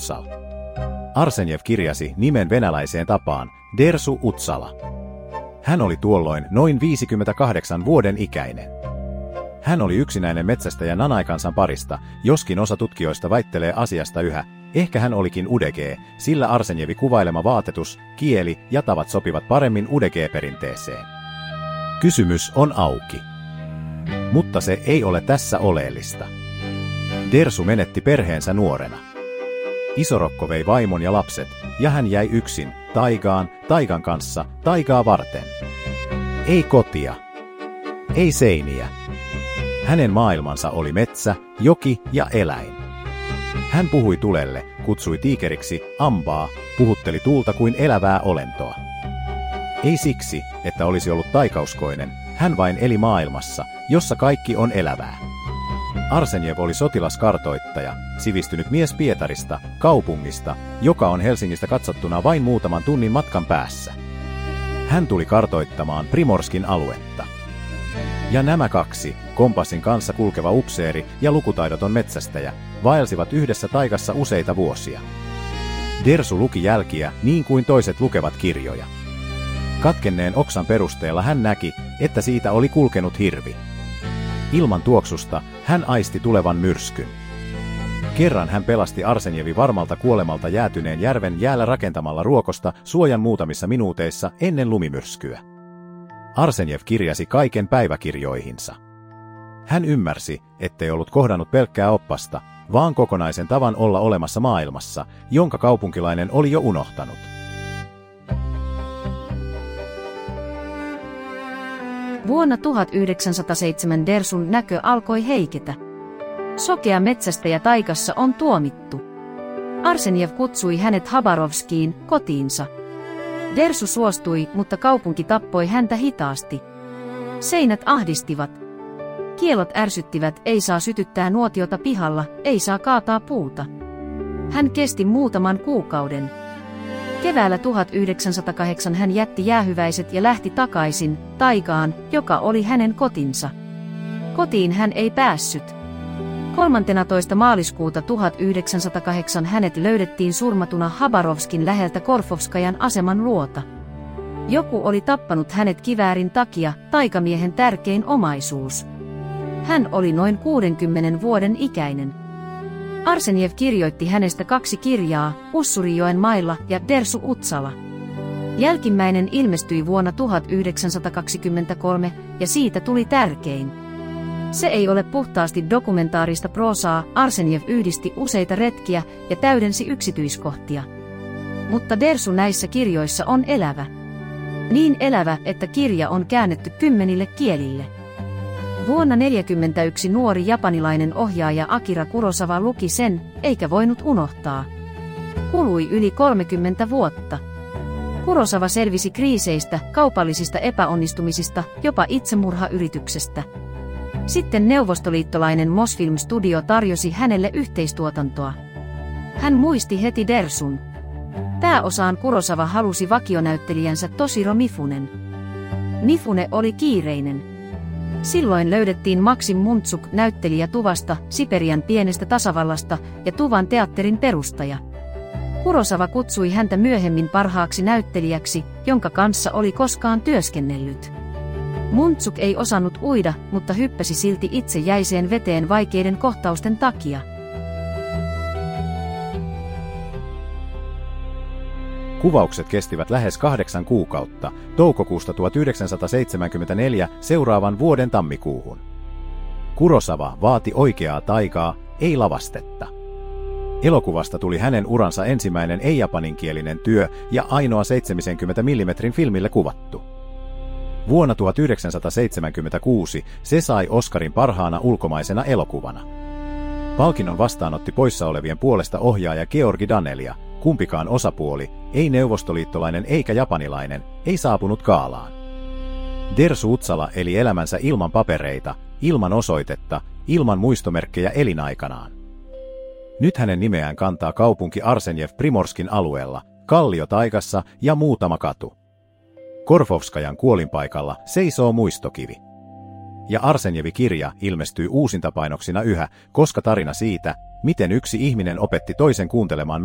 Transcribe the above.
Utsal. Arsenjev kirjasi nimen venäläiseen tapaan Dersu Utsala. Hän oli tuolloin noin 58 vuoden ikäinen. Hän oli yksinäinen metsästäjä Nanaikansan parista, joskin osa tutkijoista väittelee asiasta yhä. Ehkä hän olikin udegee, sillä Arsenjevin kuvailema vaatetus, kieli ja tavat sopivat paremmin udegee-perinteeseen. Kysymys on auki. Mutta se ei ole tässä oleellista. Dersu menetti perheensä nuorena. Isorokko vei vaimon ja lapset, ja hän jäi yksin, taigan kanssa, taigaa varten. Ei kotia. Ei seiniä. Hänen maailmansa oli metsä, joki ja eläin. Hän puhui tulelle, kutsui tiikeriksi, ambaa, puhutteli tuulta kuin elävää olentoa. Ei siksi, että olisi ollut taikauskoinen, hän vain eli maailmassa, jossa kaikki on elävää. Arsenjev oli sotilaskartoittaja, sivistynyt mies Pietarista, kaupungista, joka on Helsingistä katsottuna vain muutaman tunnin matkan päässä. Hän tuli kartoittamaan Primorskin aluetta. Ja nämä kaksi, kompassin kanssa kulkeva upseeri ja lukutaidoton metsästäjä, vaelsivat yhdessä taikassa useita vuosia. Dersu luki jälkiä niin kuin toiset lukevat kirjoja. Katkenneen oksan perusteella hän näki, että siitä oli kulkenut hirvi. Ilman tuoksusta hän aisti tulevan myrskyn. Kerran hän pelasti Arsenjevin varmalta kuolemalta jäätyneen järven jäällä rakentamalla ruokosta suojan muutamissa minuuteissa ennen lumimyrskyä. Arsenjev kirjasi kaiken päiväkirjoihinsa. Hän ymmärsi, ettei ollut kohdannut pelkkää oppasta, vaan kokonaisen tavan olla olemassa maailmassa, jonka kaupunkilainen oli jo unohtanut. Vuonna 1907 Dersun näkö alkoi heiketä. Sokea metsästäjä taikassa on tuomittu. Arsenjev kutsui hänet Habarovskiin, kotiinsa. Dersu suostui, mutta kaupunki tappoi häntä hitaasti. Seinät ahdistivat. Kiellot ärsyttivät, ei saa sytyttää nuotiota pihalla, ei saa kaataa puuta. Hän kesti muutaman kuukauden. Keväällä 1908 hän jätti jäähyväiset ja lähti takaisin, taigaan, joka oli hänen kotinsa. Kotiin hän ei päässyt. 13. maaliskuuta 1908 hänet löydettiin surmatuna Habarovskin läheltä Korfovskajan aseman luota. Joku oli tappanut hänet kiväärin takia, taikamiehen tärkein omaisuus. Hän oli noin 60 vuoden ikäinen. Arsenjev kirjoitti hänestä 2 kirjaa, Ussurijoen mailla ja Dersu Utsala. Jälkimmäinen ilmestyi vuonna 1923 ja siitä tuli tärkein. Se ei ole puhtaasti dokumentaarista proosaa, Arsenjev yhdisti useita retkiä ja täydensi yksityiskohtia. Mutta Dersu näissä kirjoissa on elävä. Niin elävä, että kirja on käännetty 10 kielille. Vuonna 1941 nuori japanilainen ohjaaja Akira Kurosawa luki sen, eikä voinut unohtaa. Kului yli 30 vuotta. Kurosawa selvisi kriiseistä, kaupallisista epäonnistumisista, jopa itsemurhayrityksestä. Sitten neuvostoliittolainen Mosfilm Studio tarjosi hänelle yhteistuotantoa. Hän muisti heti Dersun. Pääosaan Kurosawa halusi vakionäyttelijänsä Toshiro Mifunen. Mifune oli kiireinen. Silloin löydettiin Maksim Muntsuk näyttelijä Tuvasta, Siperian pienestä tasavallasta ja Tuvan teatterin perustaja. Kurosawa kutsui häntä myöhemmin parhaaksi näyttelijäksi, jonka kanssa oli koskaan työskennellyt. Muntsuk ei osannut uida, mutta hyppäsi silti itse jäiseen veteen vaikeiden kohtausten takia. Kuvaukset kestivät lähes 8 kuukautta, toukokuusta 1974 seuraavan vuoden tammikuuhun. Kurosawa vaati oikeaa taikaa, ei lavastetta. Elokuvasta tuli hänen uransa ensimmäinen ei-japaninkielinen työ ja ainoa 70 mm filmille kuvattu. Vuonna 1976 se sai Oscarin parhaana ulkomaisena elokuvana. Palkinnon vastaanotti poissa olevien puolesta ohjaaja Georgi Danelia. Kumpikaan osapuoli, ei neuvostoliittolainen eikä japanilainen, ei saapunut gaalaan. Dersu Utsala eli elämänsä ilman papereita, ilman osoitetta, ilman muistomerkkejä elinaikanaan. Nyt hänen nimeään kantaa kaupunki Arsenjev Primorskin alueella, Kalliotaikassa ja muutama katu. Korfovskajan kuolinpaikalla seisoo muistokivi. Ja Arsenjevi-kirja ilmestyy uusintapainoksina yhä, koska tarina siitä, miten yksi ihminen opetti toisen kuuntelemaan